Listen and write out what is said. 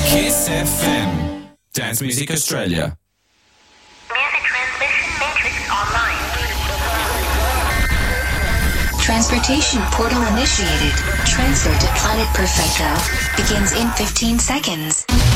Kiss FM. Dance Music Australia. Music transmission matrix online. Transportation portal initiated. Transfer to Planet Perfecto begins in 15 seconds.